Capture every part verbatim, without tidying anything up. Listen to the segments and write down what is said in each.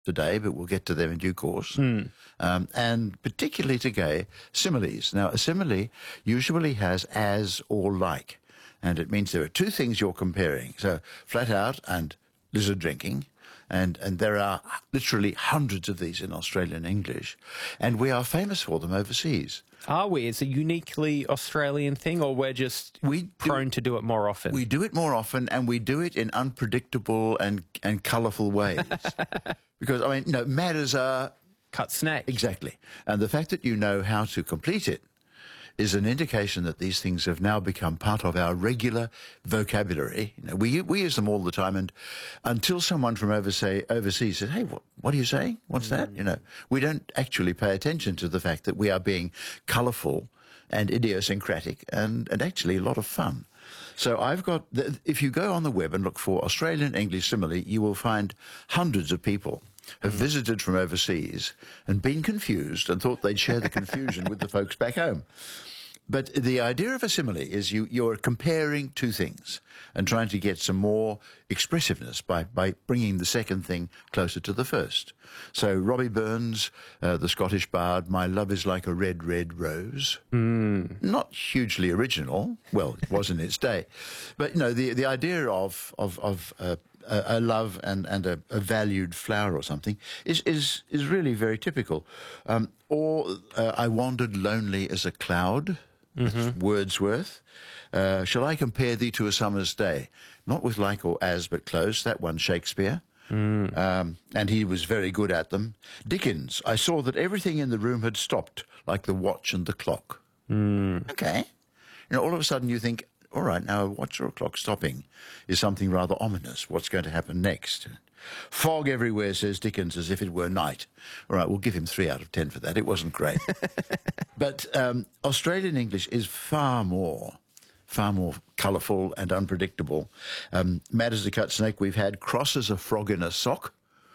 today, but we'll get to them in due course. Mm. Um, and particularly today, similes. Now, a simile usually has as or like, and it means there are two things you're comparing. So, flat out and lizard drinking. And, and there are literally hundreds of these in Australian English, and we are famous for them overseas. Are we? It's a uniquely Australian thing, or we're just we prone do, to do it more often? We do it more often, and we do it in unpredictable and, and colourful ways. Because, I mean, you know, matters are... Cut snack. Exactly. And the fact that you know how to complete it is an indication that these things have now become part of our regular vocabulary. You know, we we use them all the time, and until someone from overseas, overseas says, hey, what, what are you saying? What's mm. that? You know, we don't actually pay attention to the fact that we are being colourful and idiosyncratic and, and actually a lot of fun. So I've got, the, if you go on the web and look for Australian English simile, you will find hundreds of people have mm. visited from overseas and been confused and thought they'd share the confusion with the folks back home. But the idea of a simile is you, you're comparing two things and trying to get some more expressiveness by, by bringing the second thing closer to the first. So Robbie Burns, uh, the Scottish bard, my love is like a red, red rose. Mm. Not hugely original. Well, it was in its day. But, you know, the, the idea of, of, of uh, a, a love and, and a, a valued flower or something is, is, is really very typical. Um, or uh, I wandered lonely as a cloud. That's mm-hmm. Wordsworth. Uh, shall I compare thee to a summer's day? Not with like or as, but close. That one, Shakespeare. Mm. Um, and he was very good at them. Dickens, I saw that everything in the room had stopped, like the watch and the clock. Mm. Okay. You know, all of a sudden you think, all right, now a watch or a clock stopping is something rather ominous. What's going to happen next? Fog everywhere, says Dickens, as if it were night. All right, we'll give him three out of ten for that. It wasn't great. But um, Australian English is far more, far more colourful and unpredictable. Um, mad as a cut snake, we've had cross as a frog in a sock.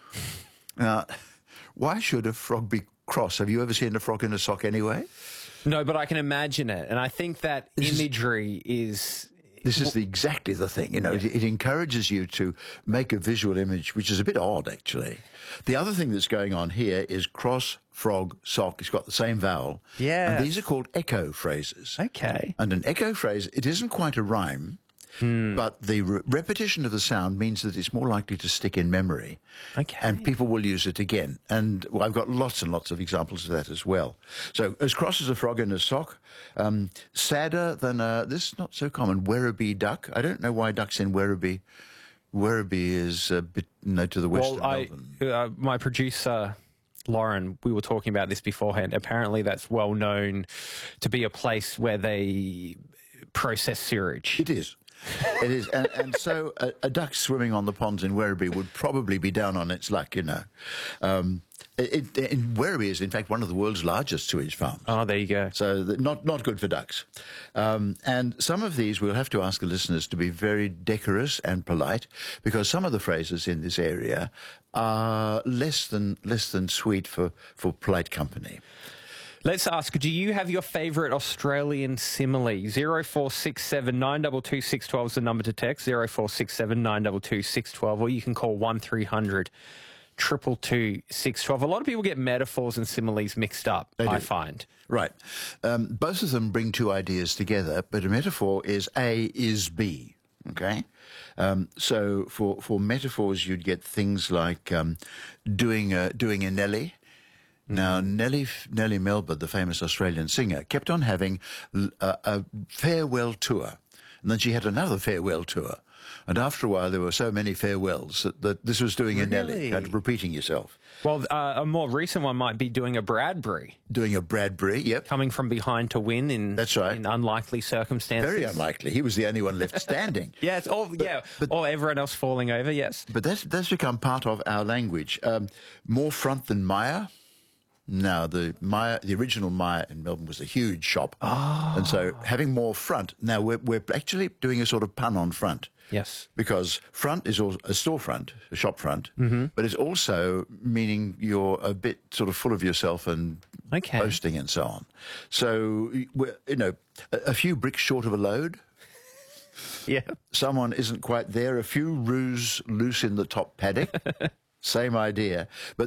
Now, why should a frog be cross? Have you ever seen a frog in a sock anyway? No, but I can imagine it. And I think that this imagery is... is This is the, exactly the thing, you know, yeah. it, it encourages you to make a visual image, which is a bit odd, actually. The other thing that's going on here is cross, frog, sock. It's got the same vowel. Yeah. And these are called echo phrases. Okay. And an echo phrase, it isn't quite a rhyme, hmm. but the re repetition of the sound means that it's more likely to stick in memory. Okay. And people will use it again. And well, I've got lots and lots of examples of that as well. So, as cross as a frog in a sock, um, sadder than a, this is not so common, Werribee duck. I don't know why ducks in Werribee. Werribee is a bit, you know, to the west well, of I, Melbourne. Uh, my producer, Lauren, we were talking about this beforehand. Apparently that's well known to be a place where they process sewage. It is. It is, and, and so a, a duck swimming on the ponds in Werribee would probably be down on its luck, you know. Um, it, it, in Werribee is, in fact, one of the world's largest sewage farms. Oh, there you go. So the, not not good for ducks. Um, and some of these we'll have to ask the listeners to be very decorous and polite, because some of the phrases in this area are less than less than sweet for for polite company. Let's ask, do you have your favourite Australian simile? zero four six seven nine two two six one two is the number to text, zero four six seven nine two two six one two, or you can call one three hundred two two two six one two. A lot of people get metaphors and similes mixed up, I find. Right. Um, both of them bring two ideas together, but a metaphor is A is B, okay? Um, so for, for metaphors, you'd get things like um, doing, a, doing a Nelly. Now, Nellie, Nellie Melba, the famous Australian singer, kept on having a, a farewell tour. And then she had another farewell tour. And after a while, there were so many farewells that, that this was doing really? a Nelly, kind of repeating yourself. Well, uh, a more recent one might be doing a Bradbury. Doing a Bradbury, yep. Coming from behind to win in, That's right. in unlikely circumstances. Very unlikely. He was the only one left standing. Yeah, it's all, but, yeah, but, or everyone else falling over, yes. But that's, that's become part of our language. Um, more front than Maya. Now, the Maya, the original Maya in Melbourne was a huge shop. Oh. And so having more front. Now, we're, we're actually doing a sort of pun on front. Yes. Because front is also a storefront, a shop front, mm-hmm. but it's also meaning you're a bit sort of full of yourself and okay. boasting and so on. So, we're, you know, a, a few bricks short of a load. Yeah. Someone isn't quite there. A few roos loose in the top paddock. same idea. But